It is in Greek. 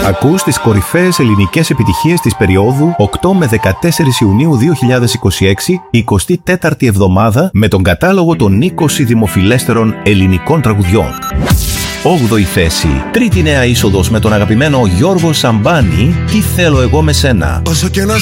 Ακούς τις κορυφαίες ελληνικές επιτυχίες της περίοδου 8 με 14 Ιουνίου 2026, 24η εβδομάδα, με τον κατάλογο των 20 δημοφιλέστερων ελληνικών τραγουδιών. 8η θέση. Τρίτη νέα είσοδος με τον αγαπημένο Γιώργο Σαμπάνη, «Τι θέλω εγώ με σένα». Όσο και να